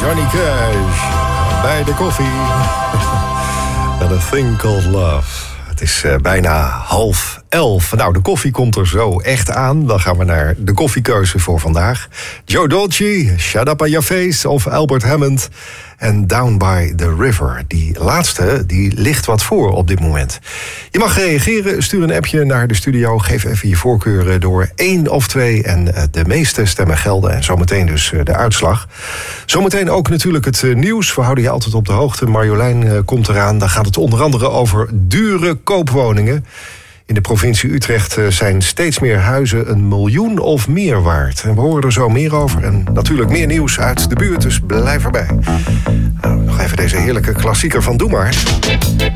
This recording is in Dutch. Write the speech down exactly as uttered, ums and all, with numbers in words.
Johnny Cash bij de koffie. And a thing called love. Het is uh, bijna half elf. Nou, de koffie komt er zo echt aan. Dan gaan we naar de koffiekeuze voor vandaag. Joe Dolce, Shut Up on Your Face of Albert Hammond. En Down by the River. Die laatste, die ligt wat voor op dit moment. Je mag reageren, stuur een appje naar de studio. Geef even je voorkeuren door één of twee. En de meeste stemmen gelden. En zometeen dus de uitslag. Zometeen ook natuurlijk het nieuws. We houden je altijd op de hoogte. Marjolein komt eraan. Dan gaat het onder andere over dure koopwoningen. In de provincie Utrecht zijn steeds meer huizen een miljoen of meer waard. En we horen er zo meer over. En natuurlijk meer nieuws uit de buurt, dus blijf erbij. Nou, nog even deze heerlijke klassieker van Doe Maar.